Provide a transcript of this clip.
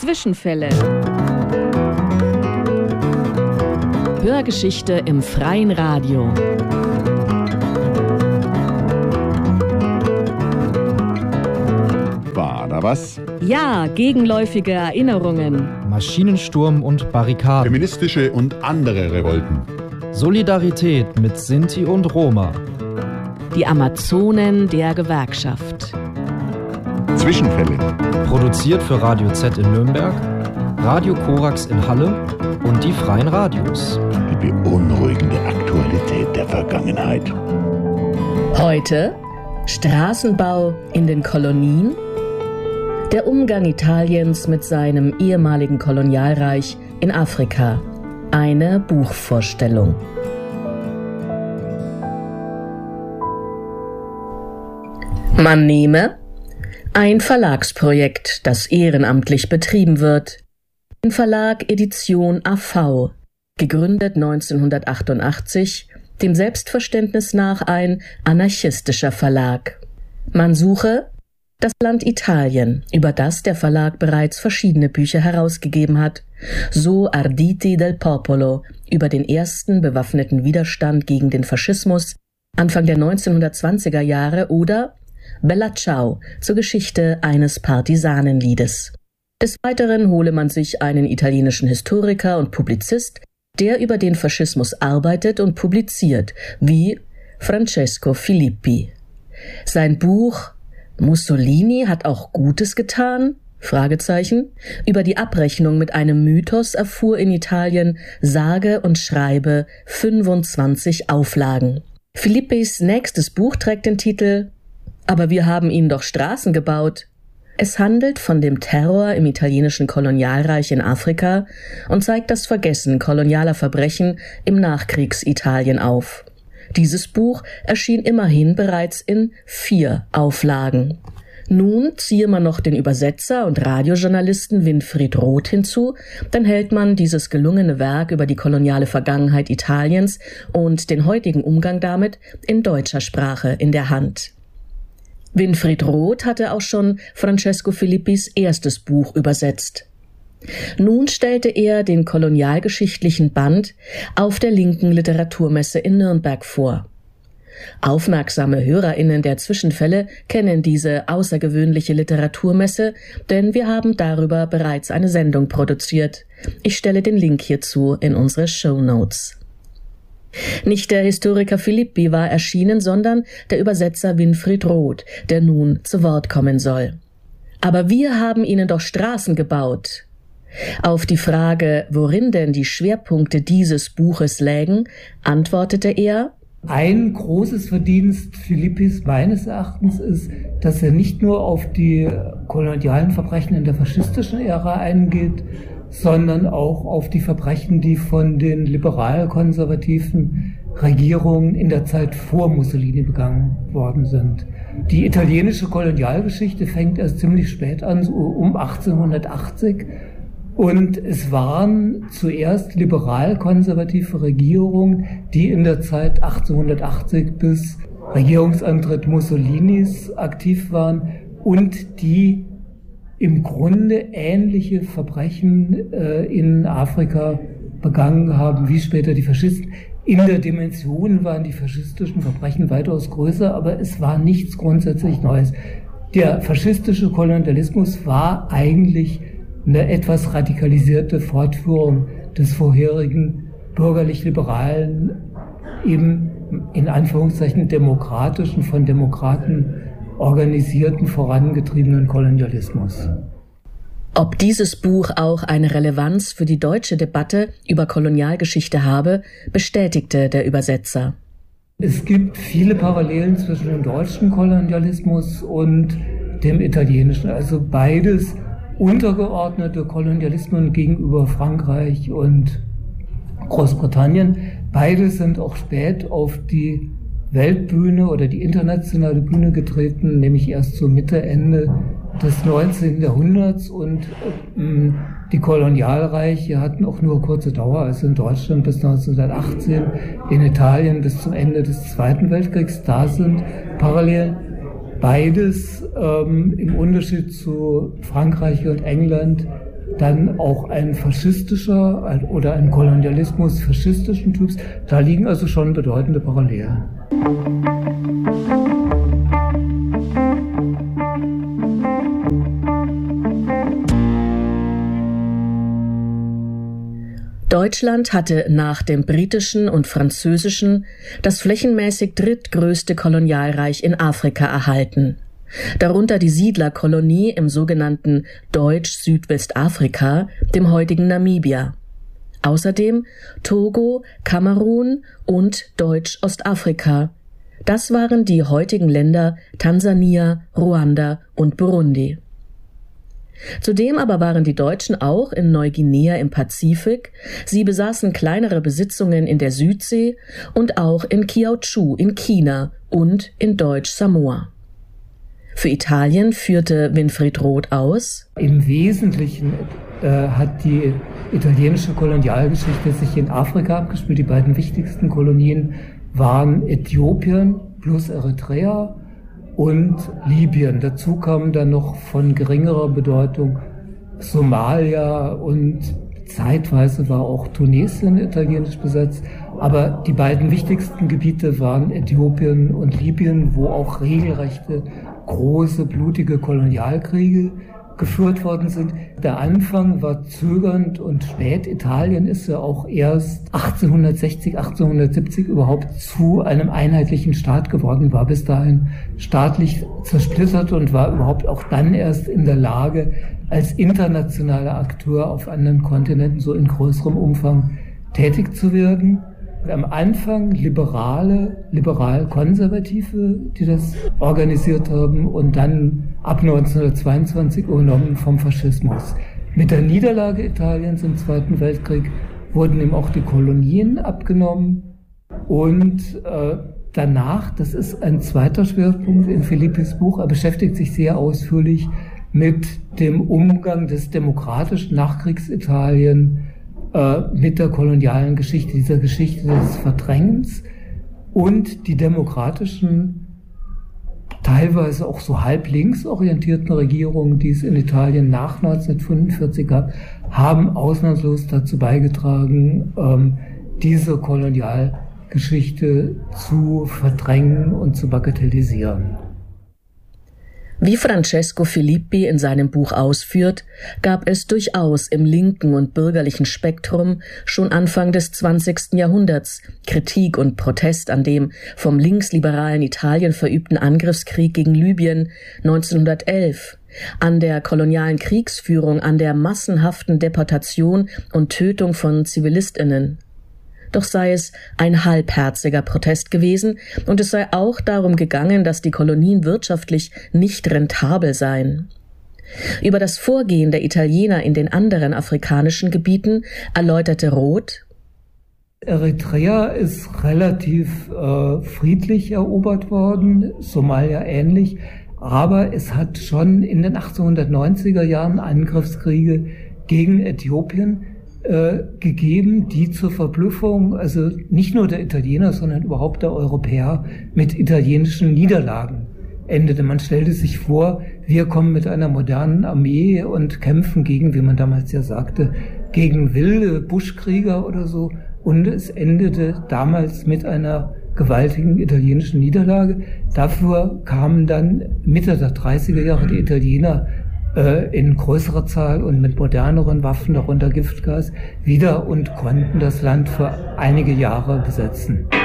Zwischenfälle. Hörgeschichte im freien Radio. War da was? Ja, gegenläufige Erinnerungen. Maschinensturm und Barrikaden. Feministische und andere Revolten. Solidarität mit Sinti und Roma. Die Amazonen der Gewerkschaft. Zwischenfälle. Produziert für Radio Z in Nürnberg, Radio Korax in Halle und die Freien Radios. Die beunruhigende Aktualität der Vergangenheit. Heute Straßenbau in den Kolonien, der Umgang Italiens mit seinem ehemaligen Kolonialreich in Afrika. Eine Buchvorstellung. Man nehme ein Verlagsprojekt, das ehrenamtlich betrieben wird. Den Verlag Edition AV, gegründet 1988, dem Selbstverständnis nach ein anarchistischer Verlag. Man suche das Land Italien, über das der Verlag bereits verschiedene Bücher herausgegeben hat, so Arditi del Popolo über den ersten bewaffneten Widerstand gegen den Faschismus Anfang der 1920er Jahre oder Bella Ciao zur Geschichte eines Partisanenliedes. Des Weiteren hole man sich einen italienischen Historiker und Publizist, der über den Faschismus arbeitet und publiziert, wie Francesco Filippi. Sein Buch Mussolini hat auch Gutes getan? Über die Abrechnung mit einem Mythos erfuhr in Italien sage und schreibe 25 Auflagen. Filippis nächstes Buch trägt den Titel »Aber wir haben ihnen doch Straßen gebaut«. Es handelt von dem Terror im italienischen Kolonialreich in Afrika und zeigt das Vergessen kolonialer Verbrechen im Nachkriegsitalien auf. Dieses Buch erschien immerhin bereits in 4 Auflagen. Nun ziehe man noch den Übersetzer und Radiojournalisten Winfried Roth hinzu, dann hält man dieses gelungene Werk über die koloniale Vergangenheit Italiens und den heutigen Umgang damit in deutscher Sprache in der Hand. Winfried Roth hatte auch schon Francesco Filippis erstes Buch übersetzt. Nun stellte er den kolonialgeschichtlichen Band auf der Linken Literaturmesse in Nürnberg vor. Aufmerksame HörerInnen der Zwischenfälle kennen diese außergewöhnliche Literaturmesse, denn wir haben darüber bereits eine Sendung produziert. Ich stelle den Link hierzu in unsere Shownotes. Nicht der Historiker Filippi war erschienen, sondern der Übersetzer Winfried Roth, der nun zu Wort kommen soll. Aber wir haben ihnen doch Straßen gebaut. Auf die Frage, worin denn die Schwerpunkte dieses Buches lägen, antwortete er: Ein großes Verdienst Filippis meines Erachtens ist, dass er nicht nur auf die kolonialen Verbrechen in der faschistischen Ära eingeht, sondern auch auf die Verbrechen, die von den liberal-konservativen Regierungen in der Zeit vor Mussolini begangen worden sind. Die italienische Kolonialgeschichte fängt erst ziemlich spät an, so um 1880. Und es waren zuerst liberal-konservative Regierungen, die in der Zeit 1880 bis Regierungsantritt Mussolinis aktiv waren und die im Grunde ähnliche Verbrechen in Afrika begangen haben, wie später die Faschisten. In der Dimension waren die faschistischen Verbrechen weitaus größer, aber es war nichts grundsätzlich Neues. Der faschistische Kolonialismus war eigentlich eine etwas radikalisierte Fortführung des vorherigen bürgerlich-liberalen, eben in Anführungszeichen demokratischen, von Demokraten organisierten, vorangetriebenen Kolonialismus. Ob dieses Buch auch eine Relevanz für die deutsche Debatte über Kolonialgeschichte habe, bestätigte der Übersetzer. Es gibt viele Parallelen zwischen dem deutschen Kolonialismus und dem italienischen, also beides untergeordnete Kolonialismen gegenüber Frankreich und Großbritannien. Beide sind auch spät auf die Weltbühne oder die internationale Bühne getreten, nämlich erst zur Mitte, Ende des 19. Jahrhunderts, und die Kolonialreiche hatten auch nur kurze Dauer, also in Deutschland bis 1918, in Italien bis zum Ende des Zweiten Weltkriegs. Da sind Parallelen. Beides im Unterschied zu Frankreich und England dann auch ein faschistischer oder ein Kolonialismus faschistischen Typs. Da liegen also schon bedeutende Parallelen. Deutschland hatte nach dem britischen und französischen das flächenmäßig drittgrößte Kolonialreich in Afrika erhalten. Darunter die Siedlerkolonie im sogenannten Deutsch-Südwestafrika, dem heutigen Namibia. Außerdem Togo, Kamerun und Deutsch-Ostafrika. Das waren die heutigen Länder Tansania, Ruanda und Burundi. Zudem aber waren die Deutschen auch in Neuguinea im Pazifik, sie besaßen kleinere Besitzungen in der Südsee und auch in Kiautschou in China und in Deutsch-Samoa. Für Italien führte Winfried Roth aus: Im Wesentlichen hat die italienische Kolonialgeschichte sich in Afrika abgespielt. Die beiden wichtigsten Kolonien waren Äthiopien plus Eritrea und Libyen. Dazu kamen dann noch von geringerer Bedeutung Somalia und zeitweise war auch Tunesien italienisch besetzt. Aber die beiden wichtigsten Gebiete waren Äthiopien und Libyen, wo auch regelrechte große, blutige Kolonialkriege geführt worden sind. Der Anfang war zögernd und spät. Italien ist ja auch erst 1860, 1870 überhaupt zu einem einheitlichen Staat geworden, war bis dahin staatlich zersplittert und war überhaupt auch dann erst in der Lage, als internationaler Akteur auf anderen Kontinenten so in größerem Umfang tätig zu werden. Am Anfang liberal-konservative, die das organisiert haben und dann ab 1922 übernommen vom Faschismus. Mit der Niederlage Italiens im Zweiten Weltkrieg wurden ihm auch die Kolonien abgenommen und danach, das ist ein zweiter Schwerpunkt in Filippis Buch, er beschäftigt sich sehr ausführlich mit dem Umgang des demokratischen Nachkriegsitalien mit der kolonialen Geschichte, dieser Geschichte des Verdrängens und die demokratischen, teilweise auch so halb links orientierten Regierungen, die es in Italien nach 1945 gab, haben ausnahmslos dazu beigetragen, diese Kolonialgeschichte zu verdrängen und zu bagatellisieren. Wie Francesco Filippi in seinem Buch ausführt, gab es durchaus im linken und bürgerlichen Spektrum schon Anfang des 20. Jahrhunderts Kritik und Protest an dem vom linksliberalen Italien verübten Angriffskrieg gegen Libyen 1911, an der kolonialen Kriegsführung, an der massenhaften Deportation und Tötung von ZivilistInnen. Doch sei es ein halbherziger Protest gewesen und es sei auch darum gegangen, dass die Kolonien wirtschaftlich nicht rentabel seien. Über das Vorgehen der Italiener in den anderen afrikanischen Gebieten erläuterte Roth: Eritrea ist relativ friedlich erobert worden, Somalia ähnlich, aber es hat schon in den 1890er Jahren Angriffskriege gegen Äthiopien gegeben, die zur Verblüffung, also nicht nur der Italiener, sondern überhaupt der Europäer, mit italienischen Niederlagen endete. Man stellte sich vor, wir kommen mit einer modernen Armee und kämpfen gegen, wie man damals ja sagte, gegen wilde Buschkrieger oder so. Und es endete damals mit einer gewaltigen italienischen Niederlage. Dafür kamen dann Mitte der 30er Jahre die Italiener in größerer Zahl und mit moderneren Waffen, darunter Giftgas, wieder und konnten das Land für einige Jahre besetzen.